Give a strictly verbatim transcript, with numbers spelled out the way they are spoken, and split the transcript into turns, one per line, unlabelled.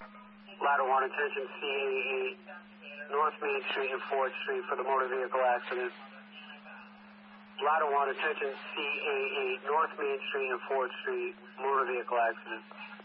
Ladder one, attention C eighty-eight, North Main Street and Ford Street for the motor vehicle accident. Ladder one, attention C eighty-eight, North Main Street and Ford Street, motor vehicle accident.